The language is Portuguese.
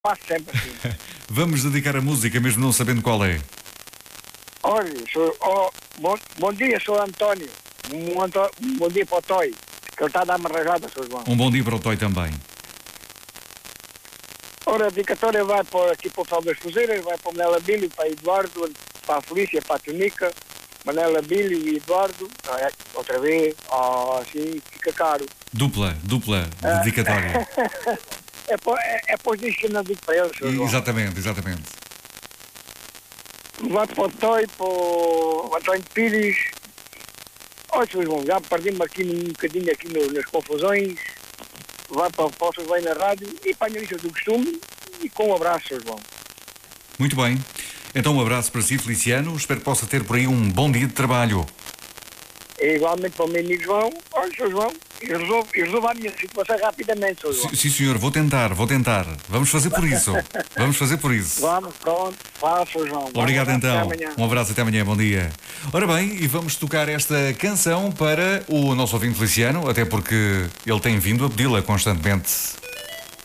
Faço sempre assim. Vamos dedicar a música mesmo não sabendo qual é. Olha, bom dia, sou António. Bom dia para o Toy, que ele está a dar-me rajada, Sr. João. Um bom dia para o Toy também. Ora, a dedicatória vai para, aqui para o Fel das Cozeiras, vai para o Manela Bílio, para Eduardo, para a Felícia, para a Tunica, Manela Bílio e Eduardo. Outra vez, assim fica caro. Dupla dedicatória. É para os dias que eu não digo para eles, Sr. João. Exatamente. Vai para o Toy, para o António Pires. Olha, Sr. João, já perdi-me aqui um bocadinho aqui nas confusões. Vai para o Sr. João na rádio e para a lista do costume e com um abraço, Sr. João. Muito bem. Então um abraço para si, Feliciano. Espero que possa ter por aí um bom dia de trabalho. E igualmente para o meu amigo João. Olha, Sr. João, e resolvo a minha situação rapidamente, Sr. João. Sim, senhor, vou tentar. Vamos fazer por isso. Vamos, pronto. Vá, Sr. João. Obrigado então. Até amanhã. Um abraço, até amanhã, bom dia. Ora bem, e vamos tocar esta canção para o nosso ouvinte Feliciano, até porque ele tem vindo a pedi-la constantemente